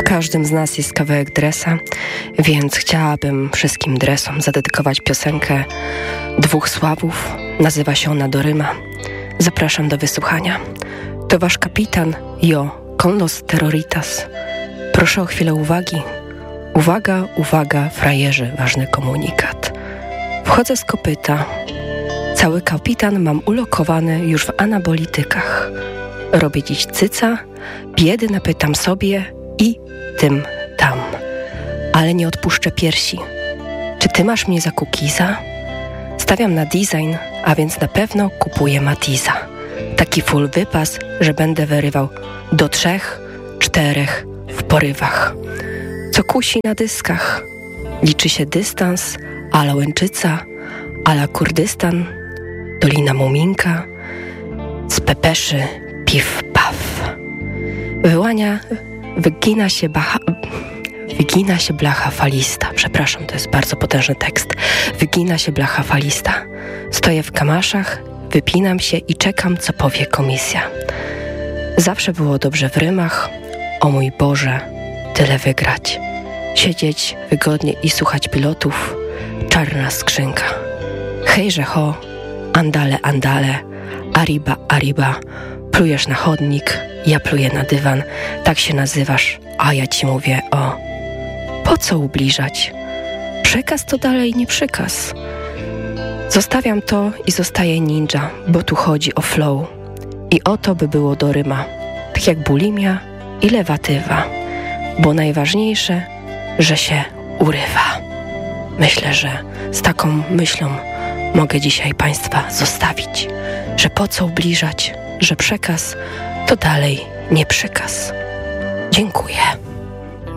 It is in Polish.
każdym z nas jest kawałek dresa, więc chciałabym wszystkim dresom zadedykować piosenkę dwóch Sławów. Nazywa się ona Doryma. Zapraszam do wysłuchania. To wasz kapitan, con los terroritas. Proszę o chwilę uwagi. Uwaga, uwaga, frajerzy, ważny komunikat. Wchodzę z kopyta. Cały kapitan mam ulokowany już w anabolitykach. Robię dziś cyca, biedy napytam sobie i tym tam. Ale nie odpuszczę piersi. Czy ty masz mnie za kukiza? Stawiam na design, a więc na pewno kupuję Matiza. Taki full wypas, że będę wyrywał do 3, 4 w porywach. Co kusi na dyskach? Liczy się dystans, ala Łęczyca, ala Kurdystan, Dolina Muminka, z pepeszy pif paf. Wygina się blacha falista. Przepraszam, to jest bardzo potężny tekst. Wygina się blacha falista. Stoję w kamaszach, wypinam się i czekam, co powie komisja. Zawsze było dobrze w rymach. O mój Boże, tyle wygrać. Siedzieć wygodnie i słuchać pilotów. Czarna skrzynka. Hejże ho, andale, andale, arriba, arriba. Plujesz na chodnik, ja pluję na dywan. Tak się nazywasz, a ja ci mówię po co ubliżać? Przekaz to dalej nie przykaz. Zostawiam to i zostaję ninja, bo tu chodzi o flow. I o to by było Doryma. Tak jak bulimia i lewatywa. Bo najważniejsze, że się urywa. Myślę, że z taką myślą mogę dzisiaj Państwa zostawić. Że po co ubliżać? Że przekaz to dalej nie przykaz. Dziękuję.